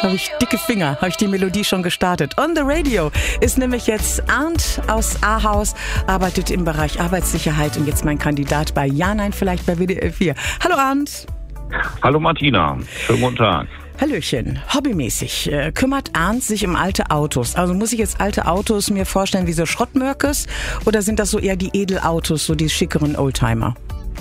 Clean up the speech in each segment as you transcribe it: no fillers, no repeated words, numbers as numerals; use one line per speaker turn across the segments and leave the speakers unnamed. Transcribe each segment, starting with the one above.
habe ich dicke Finger, habe ich die Melodie schon gestartet. On the Radio ist nämlich jetzt Arndt aus Ahaus, arbeitet im Bereich Arbeitssicherheit und jetzt mein Kandidat bei Ja, Nein, vielleicht bei WDR 4. Hallo Arndt.
Hallo Martina, schönen guten Tag.
Hallöchen. Hobbymäßig kümmert Arndt sich um alte Autos. Also muss ich jetzt alte Autos mir vorstellen wie so Schrottmörkes oder sind das so eher die Edelautos, so die schickeren Oldtimer?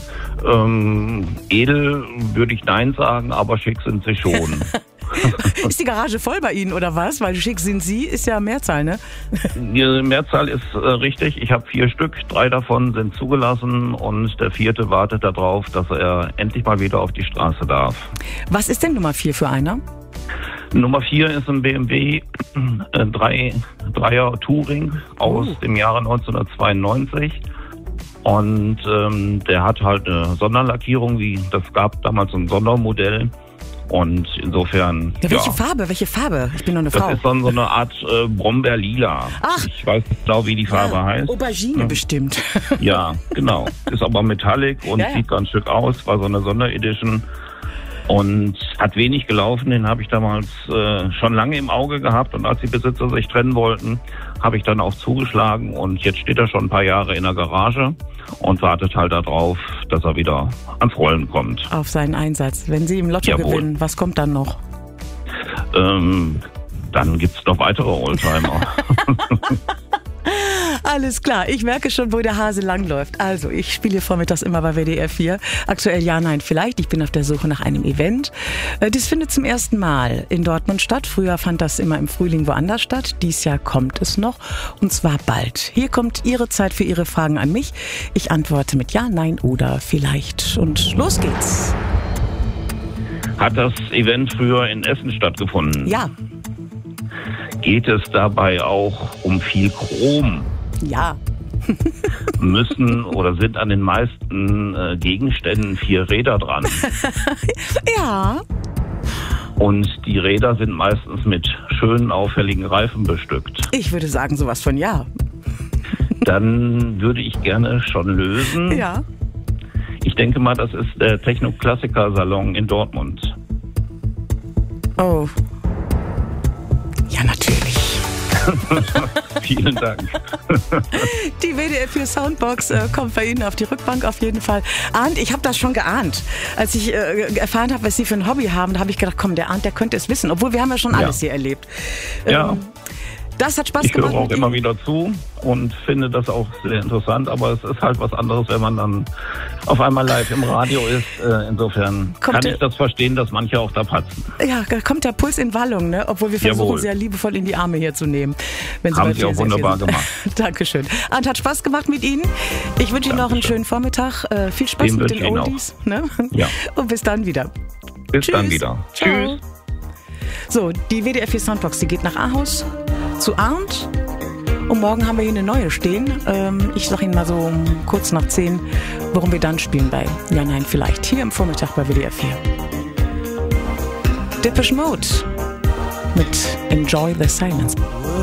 Edel würde ich nein sagen, aber schick sind sie schon.
Ist die Garage voll bei Ihnen oder was? Weil schick sind Sie, ist ja Mehrzahl, ne?
Die Mehrzahl ist richtig. Ich habe 4 Stück, 3 davon sind zugelassen und der 4. wartet darauf, dass er endlich mal wieder auf die Straße darf.
Was ist denn Nummer 4 für einer?
Nummer 4 ist ein BMW 3er Touring aus dem Jahre 1992. Und der hat halt eine Sonderlackierung, das gab damals ein Sondermodell. Und insofern.
Ja, welche Farbe? Ich bin nur eine Frau.
Das ist so eine Art Brombeerlila.
Ach.
Ich weiß nicht genau, wie die Farbe heißt.
Aubergine bestimmt.
Ja, genau. Ist aber Metallic und sieht ganz schick aus. War so eine Sonderedition. Und hat wenig gelaufen, den habe ich damals schon lange im Auge gehabt. Und als die Besitzer sich trennen wollten, habe ich dann auch zugeschlagen. Und jetzt steht er schon ein paar Jahre in der Garage und wartet halt darauf, dass er wieder ans Rollen kommt.
Auf seinen Einsatz. Wenn Sie im Lotto gewinnen, was kommt dann noch?
Dann gibt's noch weitere Oldtimer.
Alles klar, ich merke schon, wo der Hase langläuft. Also, ich spiele vormittags immer bei WDR 4. Aktuell Ja, Nein, vielleicht. Ich bin auf der Suche nach einem Event. Das findet zum ersten Mal in Dortmund statt. Früher fand das immer im Frühling woanders statt. Dies Jahr kommt es noch. Und zwar bald. Hier kommt Ihre Zeit für Ihre Fragen an mich. Ich antworte mit Ja, Nein oder vielleicht. Und los geht's.
Hat das Event früher in Essen stattgefunden?
Ja.
Geht es dabei auch um viel Chrom?
Ja.
Müssen oder sind an den meisten Gegenständen 4 Räder dran?
Ja.
Und die Räder sind meistens mit schönen, auffälligen Reifen bestückt.
Ich würde sagen, sowas von ja.
Dann würde ich gerne schon lösen.
Ja.
Ich denke mal, das ist der Techno-Klassiker-Salon in Dortmund.
Oh. Ja, natürlich.
Vielen Dank.
Die WDR 4 Soundbox kommt bei Ihnen auf die Rückbank auf jeden Fall. Arndt, ich habe das schon geahnt. Als ich erfahren habe, was Sie für ein Hobby haben, da habe ich gedacht, komm, der Arndt, der könnte es wissen. Obwohl, wir haben ja schon alles hier erlebt.
Ja.
Das hat Spaß gemacht.
Ich höre auch immer wieder zu und finde das auch sehr interessant, aber es ist halt was anderes, wenn man dann auf einmal live im Radio ist. Insofern kann ich das verstehen, dass manche auch da patzen.
Ja, da kommt der Puls in Wallung, ne? Obwohl wir versuchen, sehr liebevoll in die Arme hier zu nehmen. Wenn
Haben Sie auch wunderbar gemacht.
Dankeschön. Arndt, hat Spaß gemacht mit Ihnen. Ich wünsche Ihnen noch einen schönen Vormittag. Viel Spaß mit den Oldies. Ne?
Ja.
Und bis dann wieder.
Bis dann wieder. Tschüss.
So, die WDR 4 Soundbox, die geht nach Ahaus zu Arndt. Und morgen haben wir hier eine neue stehen. Ich sage Ihnen mal so kurz nach 10, worum wir dann spielen bei Ja, Nein, vielleicht. Hier im Vormittag bei WDR 4. Depeche Mode mit Enjoy the Silence.